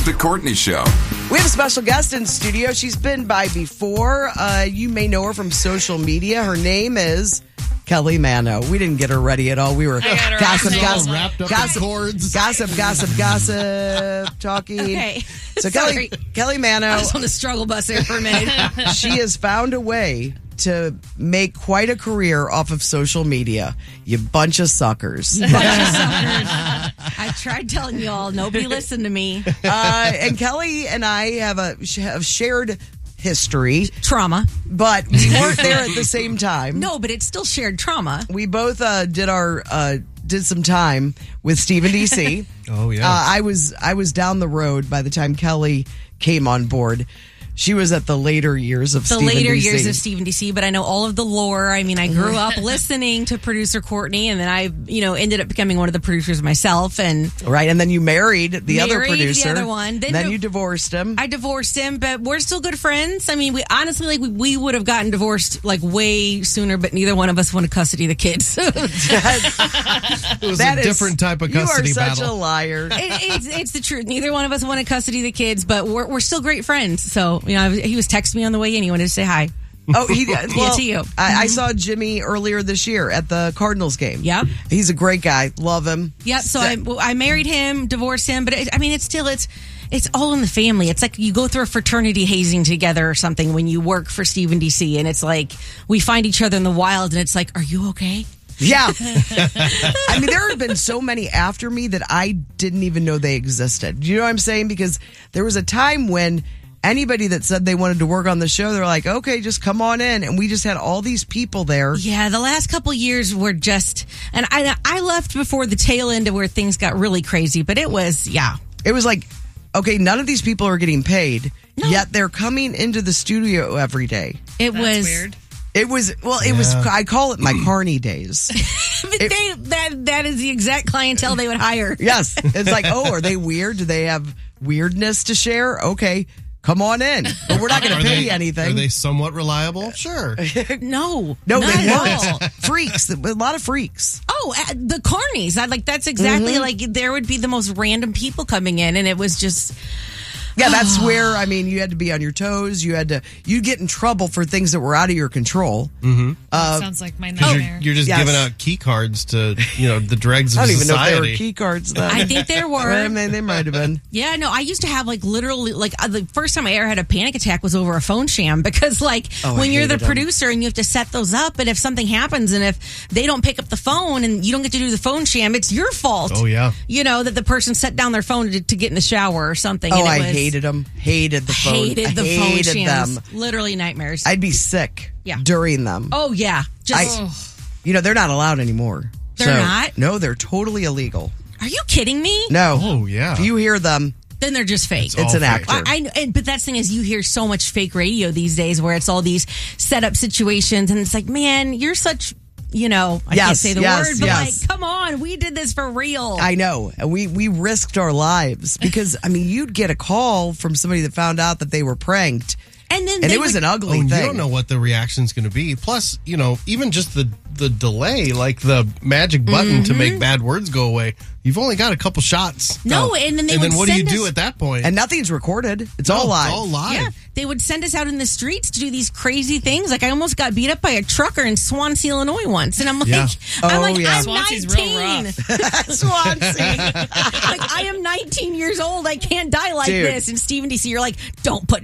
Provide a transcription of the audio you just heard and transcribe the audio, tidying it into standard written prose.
The Courtney Show. We have a special guest in studio. She's been by before. You may know her from social media. Her name is Kelly Mano. We didn't get her ready at all. We were gossip, talking. Okay. So Kelly Mano. I was on the struggle bus there for a minute. She has found a way to make quite a career off of social media. You bunch of suckers. I tried telling you all. Nobody listened to me. And Kelly and I have shared history. Trauma. But we weren't there at the same time. No, but it's still shared trauma. We both did some time with Stephen DC. Oh, yeah. I was down the road by the time Kelly came on board. She was at the later years of Stephen years of Stephen DC, but I know all of the lore. I mean, I grew up listening to producer Courtney, and then I, ended up becoming one of the producers myself. And right, and then you married the other producer. The other one. Then you divorced him. I divorced him, but we're still good friends. I mean, we honestly, we would have gotten divorced way sooner, but neither one of us wanted custody of the kids. It was a different type of custody battle. You are such a liar. It's the truth. Neither one of us wanted custody of the kids, but we're still great friends. So. He was texting me on the way in. He wanted to say hi. Oh, he did. Well, to you. I saw Jimmy earlier this year at the Cardinals game. Yep. He's a great guy. Love him. Yep. So I married him, divorced him, but it's all in the family. It's like you go through a fraternity hazing together or something when you work for Stephen DC, and it's like we find each other in the wild, and it's like, are you okay? Yeah. I mean, there have been so many after me that I didn't even know they existed. Do you know what I'm saying? Because there was a time when anybody that said they wanted to work on the show, they're like, okay, just come on in. And we just had all these people there. Yeah, the last couple years were just, and I left before the tail end of where things got really crazy, but it was, yeah. It was like, okay, none of these people are getting paid, yet they're coming into the studio every day. That's was weird. It was, I call it my Carney days. That is the exact clientele they would hire. Yes. It's like, oh, are they weird? Do they have weirdness to share? Okay. Come on in. But we're not going to pay you anything. Are they somewhat reliable? Sure. No, they at all. Freaks. A lot of freaks. Oh, the carnies. That's exactly like there would be the most random people coming in, and it was just. Yeah, that's where, I mean, you had to be on your toes. You'd get in trouble for things that were out of your control. Mm-hmm. Sounds like my nightmare. You're just giving out key cards to, the dregs of society. I don't even know if they were key cards then. I think there were. I mean, they might have been. Yeah, no, I used to have literally, the first time I ever had a panic attack was over a phone sham because when you're the producer and you have to set those up, and if something happens and if they don't pick up the phone and you don't get to do the phone sham, it's your fault. Oh, yeah. That the person set down their phone to get in the shower or something. Oh, I hated them. Hated the phone. Hated the phone shams. Them. Literally nightmares. I'd be sick during them. Oh, yeah. They're not allowed anymore. They're not? No, they're totally illegal. Are you kidding me? No. Oh, yeah. If you hear them, then they're just fake. It's an actor. But that's the thing is you hear so much fake radio these days where it's all these set up situations, and it's like, man, you're such... I can't say the word, but come on, we did this for real. I know. And we risked our lives because, you'd get a call from somebody that found out that they were pranked. And it was an ugly thing. You don't know what the reaction's going to be. Plus, even just the delay, like the magic button to make bad words go away. You've only got a couple shots. No, and then what do you do at that point? And nothing's recorded. It's all live. It's all live. Yeah, they would send us out in the streets to do these crazy things. Like I almost got beat up by a trucker in Swansea, Illinois once, and I'm like, I'm Swansea's 19. real rough. Swansea. I am 19 years old. I can't die like this. And Stephen DC, you're like, don't put